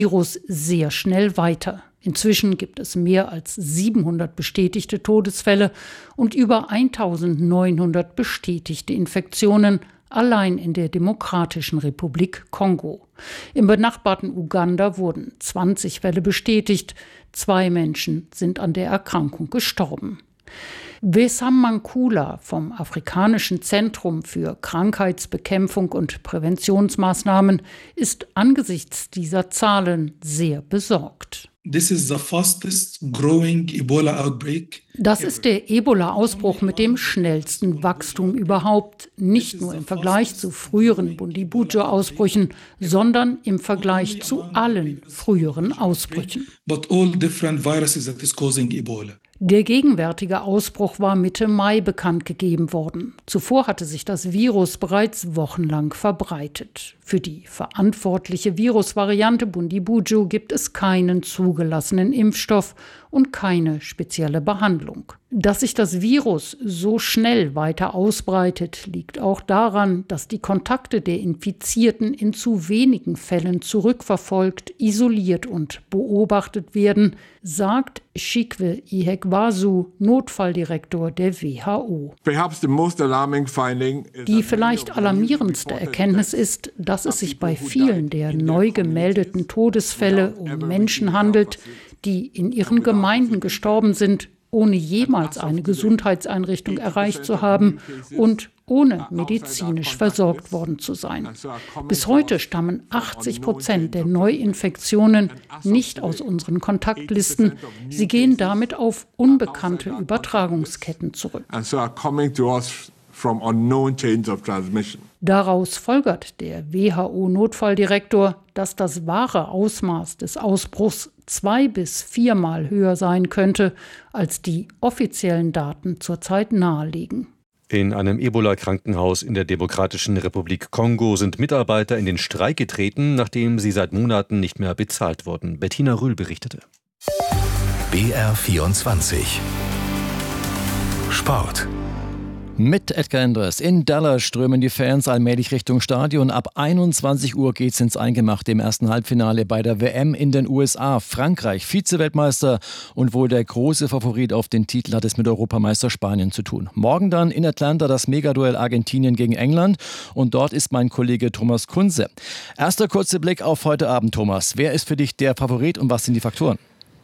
Virus sehr schnell weiter. Inzwischen gibt es mehr als 700 bestätigte Todesfälle und über 1900 bestätigte Infektionen allein in der Demokratischen Republik Kongo. Im benachbarten Uganda wurden 20 Fälle bestätigt. 2 Menschen sind an der Erkrankung gestorben. Wessam Mankula vom Afrikanischen Zentrum für Krankheitsbekämpfung und Präventionsmaßnahmen ist angesichts dieser Zahlen sehr besorgt. Das ist der Ebola-Ausbruch mit dem schnellsten Wachstum überhaupt, nicht nur im Vergleich zu früheren Bundibugyo-Ausbrüchen, sondern im Vergleich zu allen früheren Ausbrüchen. Der gegenwärtige Ausbruch war Mitte Mai bekannt gegeben worden. Zuvor hatte sich das Virus bereits wochenlang verbreitet. Für die verantwortliche Virusvariante Bundibugyo gibt es keinen zugelassenen Impfstoff und keine spezielle Behandlung. Dass sich das Virus so schnell weiter ausbreitet, liegt auch daran, dass die Kontakte der Infizierten in zu wenigen Fällen zurückverfolgt, isoliert und beobachtet werden, sagt Chikwe Ihekwasu, Notfalldirektor der WHO. Die vielleicht alarmierendste Erkenntnis ist, dass es sich bei vielen der neu gemeldeten Todesfälle um Menschen handelt, die in ihren Gemeinden gestorben sind, ohne jemals eine Gesundheitseinrichtung erreicht zu haben und ohne medizinisch versorgt worden zu sein. Bis heute stammen 80% der Neuinfektionen nicht aus unseren Kontaktlisten. Sie gehen damit auf unbekannte Übertragungsketten zurück. Daraus folgert der WHO-Notfalldirektor, dass das wahre Ausmaß des Ausbruchs 2- bis 4-mal höher sein könnte, als die offiziellen Daten zurzeit nahelegen. In einem Ebola-Krankenhaus in der Demokratischen Republik Kongo sind Mitarbeiter in den Streik getreten, nachdem sie seit Monaten nicht mehr bezahlt wurden. Bettina Rühl berichtete. BR24 Sport. Mit Edgar Endres. In Dallas strömen die Fans allmählich Richtung Stadion. Ab 21 Uhr geht's ins Eingemachte im ersten Halbfinale bei der WM in den USA. Frankreich, Vize-Weltmeister und wohl der große Favorit auf den Titel, hat es mit Europameister Spanien zu tun. Morgen dann in Atlanta das Megaduell Argentinien gegen England. Und dort ist mein Kollege Thomas Kunze. Erster kurzer Blick auf heute Abend, Thomas. Wer ist für dich der Favorit und was sind die Faktoren?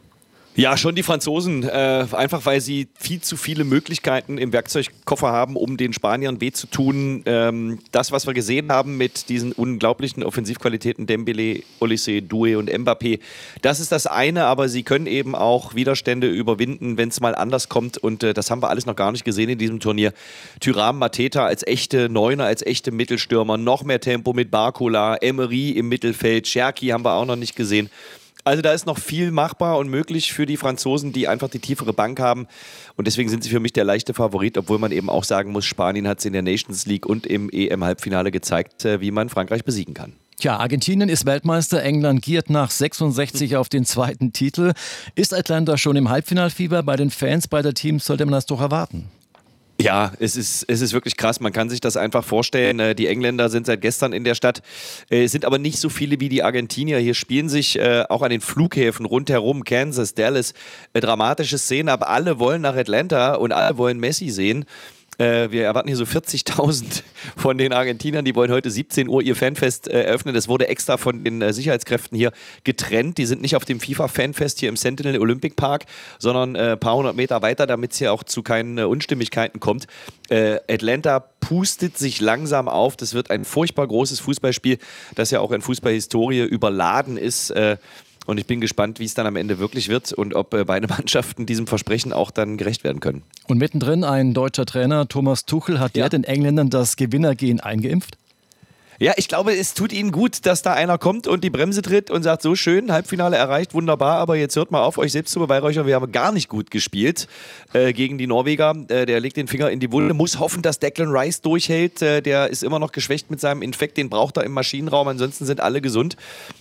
Ja, schon die Franzosen, einfach weil sie viel zu viele Möglichkeiten im Werkzeugkoffer haben, um den Spaniern weh zu tun. Das, was wir gesehen haben mit diesen unglaublichen Offensivqualitäten Dembélé, Olise, Doué und Mbappé, das ist das eine, aber sie können eben auch Widerstände überwinden, wenn es mal anders kommt und das haben wir alles noch gar nicht gesehen in diesem Turnier. Thuram, Mateta als echte Neuner, als echte Mittelstürmer, noch mehr Tempo mit Barcola, Emery im Mittelfeld, Cherki haben wir auch noch nicht gesehen. Also da ist noch viel machbar und möglich für die Franzosen, die einfach die tiefere Bank haben. Und deswegen sind sie für mich der leichte Favorit, obwohl man eben auch sagen muss, Spanien hat es in der Nations League und im EM-Halbfinale gezeigt, wie man Frankreich besiegen kann. Tja, Argentinien ist Weltmeister, England giert nach 66 auf den zweiten Titel. Ist Atlanta schon im Halbfinalfieber? Bei den Fans beider Teams sollte man das doch erwarten. Ja, es ist wirklich krass. Man kann sich das einfach vorstellen. Die Engländer sind seit gestern in der Stadt, sind aber nicht so viele wie die Argentinier. Hier spielen sich auch an den Flughäfen rundherum, Kansas, Dallas, dramatische Szenen ab. Alle wollen nach Atlanta und alle wollen Messi sehen. Wir erwarten hier so 40.000 von den Argentiniern, die wollen heute 17 Uhr ihr Fanfest eröffnen. Das wurde extra von den Sicherheitskräften hier getrennt. Die sind nicht auf dem FIFA-Fanfest hier im Sentinel Olympic Park, sondern ein paar hundert Meter weiter, damit es hier auch zu keinen Unstimmigkeiten kommt. Atlanta pustet sich langsam auf. Das wird ein furchtbar großes Fußballspiel, das ja auch in Fußballhistorie überladen ist. Und ich bin gespannt, wie es dann am Ende wirklich wird und ob beide Mannschaften diesem Versprechen auch dann gerecht werden können. Und mittendrin ein deutscher Trainer, Thomas Tuchel, hat der den Engländern das Gewinnergehen eingeimpft? Ja, ich glaube, es tut ihnen gut, dass da einer kommt und die Bremse tritt und sagt, so schön, Halbfinale erreicht, wunderbar, aber jetzt hört mal auf, euch selbst zu beweihräuchern, wir haben gar nicht gut gespielt gegen die Norweger. Der legt den Finger in die Wunde, muss hoffen, dass Declan Rice durchhält, der ist immer noch geschwächt mit seinem Infekt, den braucht er im Maschinenraum, ansonsten sind alle gesund.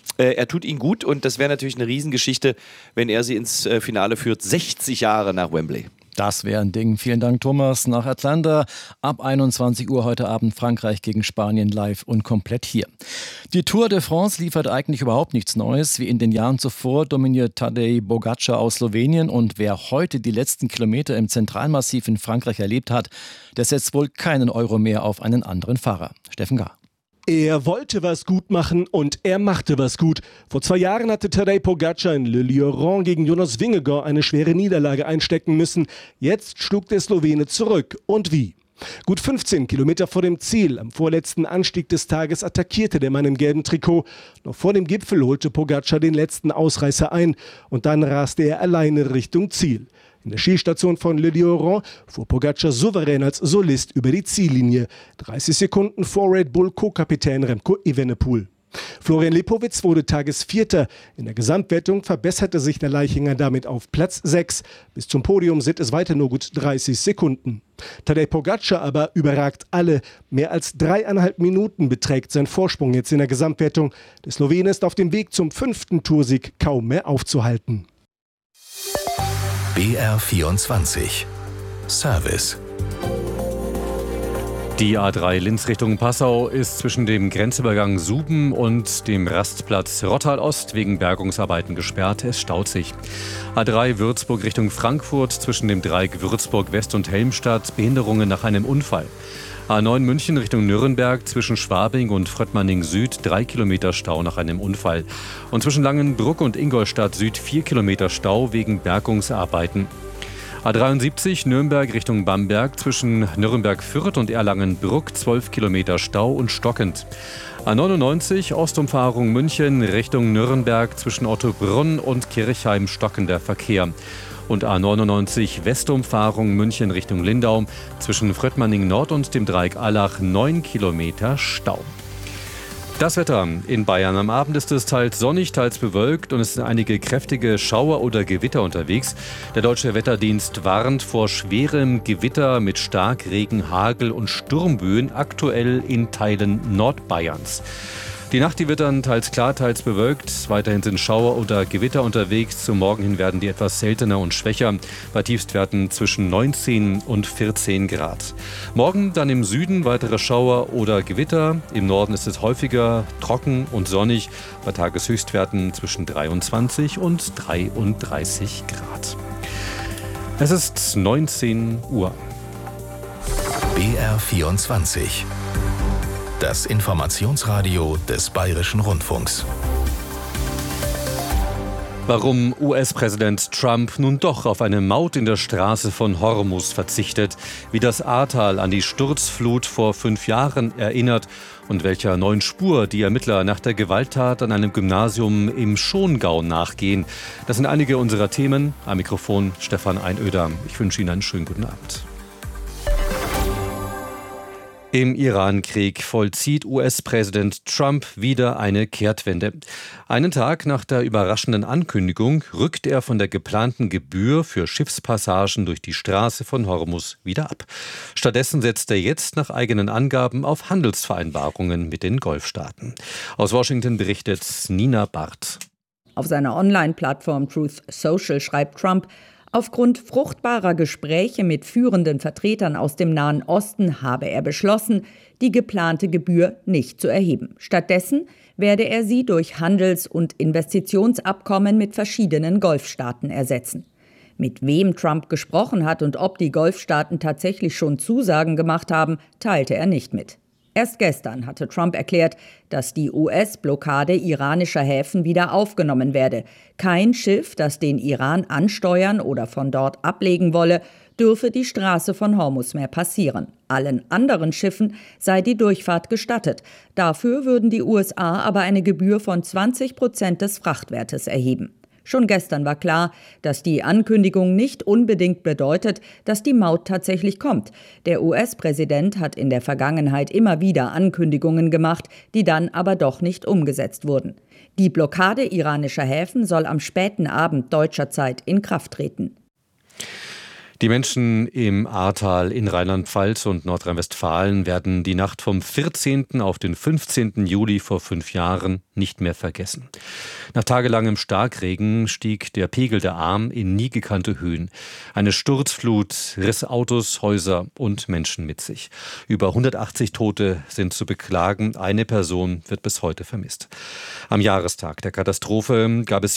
Er tut ihnen gut und das wäre natürlich eine Riesengeschichte, wenn er sie ins Finale führt, 60 Jahre nach Wembley. Das wäre ein Ding. Vielen Dank, Thomas, nach Atlanta. Ab 21 Uhr heute Abend Frankreich gegen Spanien live und komplett hier. Die Tour de France liefert eigentlich überhaupt nichts Neues. Wie in den Jahren zuvor dominiert Tadej Pogačar aus Slowenien. Und wer heute die letzten Kilometer im Zentralmassiv in Frankreich erlebt hat, der setzt wohl keinen Euro mehr auf einen anderen Fahrer. Steffen Gahr. Er wollte was gut machen und er machte was gut. Vor 2 Jahren hatte Tadej Pogačar in Le Lieuran gegen Jonas Vingegaard eine schwere Niederlage einstecken müssen. Jetzt schlug der Slowene zurück. Und wie? Gut 15 Kilometer vor dem Ziel, am vorletzten Anstieg des Tages, attackierte der Mann im gelben Trikot. Noch vor dem Gipfel holte Pogačar den letzten Ausreißer ein und dann raste er alleine Richtung Ziel. In der Skistation von Le Lieuran fuhr Pogačar souverän als Solist über die Ziellinie. 30 Sekunden vor Red Bull Co-Kapitän Remco Evenepoel. Florian Lipowitz wurde Tagesvierter. In der Gesamtwertung verbesserte sich der Leichinger damit auf Platz 6. Bis zum Podium sind es weiter nur gut 30 Sekunden. Tadej Pogačar aber überragt alle. Mehr als 3,5 Minuten beträgt sein Vorsprung jetzt in der Gesamtwertung. Der Slowene ist auf dem Weg zum 5. Toursieg kaum mehr aufzuhalten. BR24 Service. Die A3 Linz Richtung Passau ist zwischen dem Grenzübergang Suben und dem Rastplatz Rottal-Ost wegen Bergungsarbeiten gesperrt. Es staut sich. A3 Würzburg Richtung Frankfurt zwischen dem Dreieck Würzburg West und Helmstadt. Behinderungen nach einem Unfall. A9 München Richtung Nürnberg zwischen Schwabing und Fröttmanning Süd 3 Kilometer Stau nach einem Unfall. Und zwischen Langenbrück und Ingolstadt Süd 4 Kilometer Stau wegen Bergungsarbeiten. A73 Nürnberg Richtung Bamberg zwischen Nürnberg-Fürth und Erlangen-Bruck 12 Kilometer Stau und stockend. A99 Ostumfahrung München Richtung Nürnberg zwischen Ottobrunn und Kirchheim stockender Verkehr. Und A99 Westumfahrung München Richtung Lindau zwischen Fröttmanning Nord und dem Dreieck Allach 9 Kilometer Stau. Das Wetter in Bayern. Am Abend ist es teils sonnig, teils bewölkt und es sind einige kräftige Schauer oder Gewitter unterwegs. Der Deutsche Wetterdienst warnt vor schwerem Gewitter mit Starkregen, Hagel und Sturmböen, aktuell in Teilen Nordbayerns. Die Nacht, die wird dann teils klar, teils bewölkt. Weiterhin sind Schauer oder Gewitter unterwegs. Zum Morgen hin werden die etwas seltener und schwächer. Bei Tiefstwerten zwischen 19 und 14 Grad. Morgen dann im Süden weitere Schauer oder Gewitter. Im Norden ist es häufiger trocken und sonnig. Bei Tageshöchstwerten zwischen 23 und 33 Grad. Es ist 19 Uhr. BR24. Das Informationsradio des Bayerischen Rundfunks. Warum US-Präsident Trump nun doch auf eine Maut in der Straße von Hormuz verzichtet, wie das Ahrtal an die Sturzflut vor 5 Jahren erinnert und welcher neuen Spur die Ermittler nach der Gewalttat an einem Gymnasium im Schongau nachgehen. Das sind einige unserer Themen. Am Mikrofon Stefan Einöder. Ich wünsche Ihnen einen schönen guten Abend. Im Iran-Krieg vollzieht US-Präsident Trump wieder eine Kehrtwende. Einen Tag nach der überraschenden Ankündigung rückt er von der geplanten Gebühr für Schiffspassagen durch die Straße von Hormuz wieder ab. Stattdessen setzt er jetzt nach eigenen Angaben auf Handelsvereinbarungen mit den Golfstaaten. Aus Washington berichtet Nina Barth. Auf seiner Online-Plattform Truth Social schreibt Trump: Aufgrund fruchtbarer Gespräche mit führenden Vertretern aus dem Nahen Osten habe er beschlossen, die geplante Gebühr nicht zu erheben. Stattdessen werde er sie durch Handels- und Investitionsabkommen mit verschiedenen Golfstaaten ersetzen. Mit wem Trump gesprochen hat und ob die Golfstaaten tatsächlich schon Zusagen gemacht haben, teilte er nicht mit. Erst gestern hatte Trump erklärt, dass die US-Blockade iranischer Häfen wieder aufgenommen werde. Kein Schiff, das den Iran ansteuern oder von dort ablegen wolle, dürfe die Straße von Hormuz mehr passieren. Allen anderen Schiffen sei die Durchfahrt gestattet. Dafür würden die USA aber eine Gebühr von 20% des Frachtwertes erheben. Schon gestern war klar, dass die Ankündigung nicht unbedingt bedeutet, dass die Maut tatsächlich kommt. Der US-Präsident hat in der Vergangenheit immer wieder Ankündigungen gemacht, die dann aber doch nicht umgesetzt wurden. Die Blockade iranischer Häfen soll am späten Abend deutscher Zeit in Kraft treten. Die Menschen im Ahrtal in Rheinland-Pfalz und Nordrhein-Westfalen werden die Nacht vom 14. auf den 15. Juli vor 5 Jahren nicht mehr vergessen. Nach tagelangem Starkregen stieg der Pegel der Ahr in nie gekannte Höhen. Eine Sturzflut riss Autos, Häuser und Menschen mit sich. Über 180 Tote sind zu beklagen. Eine Person wird bis heute vermisst. Am Jahrestag der Katastrophe gab es